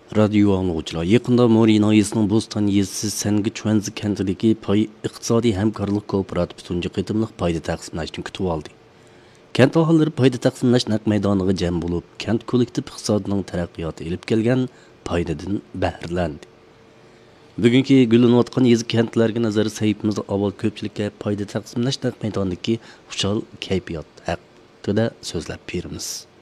Radio anglag'uchilar yaqinda Mo'ri noyisining Bo'ston yezisi Sangi Chuanzi kentidagi iqtisodiy hamkorlik kooperativ tunji qitimliq foyda taqsimlashni kutib oldi. Kent aholilari foyda taqsimlash naq maydoniga jam bo'lib, kent kollektiv iqtisodining taraqqiyoti elib kelgan foydadan bahrilandi. Bugungi gullanayotgan yezi kentlarga nazar saytimiz avval ko'pchilikka foyda taqsimlash naq maydonidagi xushal kayfiyat haqida so'zlab beramiz.